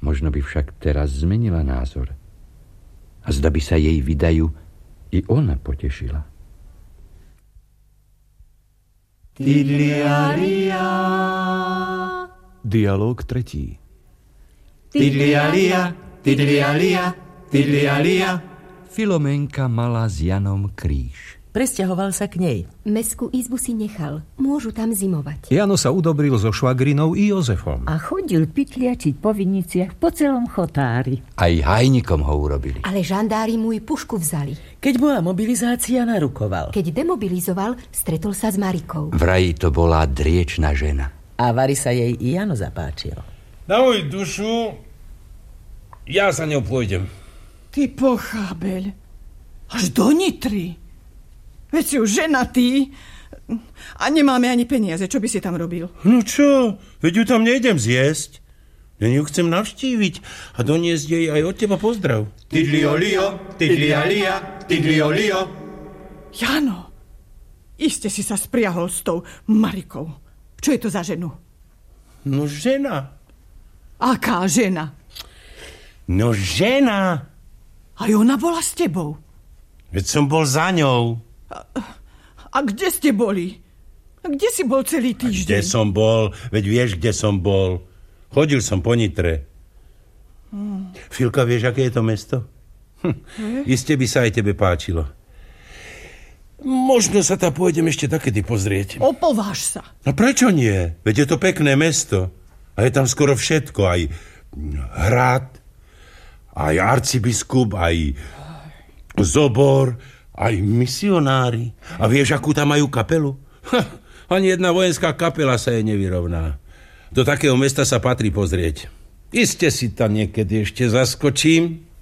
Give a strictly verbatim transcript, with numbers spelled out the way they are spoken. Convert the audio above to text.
Možno by však teraz zmenila názor. A zda by sa jej vydajú i ona potešila. Tidlialia. Dialóg tretí. Tidlialia, tidlialia, tidlialia. Filomenka mala s Janom kríž. Presťahoval sa k nej. Mestskú izbu si nechal. Môžu tam zimovať. Jano sa udobril so švagrinou i Jozefom. A chodil pytliačiť po viniciach po celom chotári. Aj hajnikom ho urobili. Ale žandári mu i pušku vzali. Keď bola mobilizácia, narukoval. Keď demobilizoval, stretol sa s Marikou. Vraj to bola driečna žena. A vari sa jej i Jano zapáčil. Na moju dušu, ja sa ňou pôjdem. Ty pochábeľ. Až do Nitry. Veď si už ženatý a nemáme ani peniaze. Čo by si tam robil? No čo? Veď ju tam nejdem zjesť. Ja ju chcem navštíviť a doniesť jej aj od teba pozdrav. Tidliolio, tidlialia, tidliolio. Jano, iste si sa spriahol s tou Marikou. Čo je to za ženu? No žena. Aká žena? No žena. Aj ona bola s tebou. Veď som bol za ňou. A, a kde ste boli? A kde si bol celý týždeň? Kde som bol? Veď vieš, kde som bol. Chodil som po Nitre. Hmm. Filka, vieš, aké je to mesto? Hm. Hmm. Iste by sa aj tebe páčilo. Možno sa tam pôjdem ešte takedy pozrieť. Opováž sa. No prečo nie? Veď je to pekné mesto. A je tam skoro všetko. Aj hrad, aj arcibiskup, aj zobor, aj misionári. A vieš, akú tam majú kapelu? Ha, ani jedna vojenská kapela sa jej nevyrovná. Do takého mesta sa patrí pozrieť. Iste si tam niekedy ešte zaskočím.